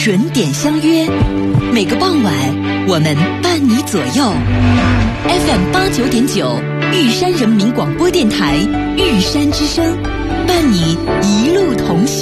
准点相约，每个傍晚我们伴你左右。FM 89.9，玉山人民广播电台，玉山之声，伴你一路同行。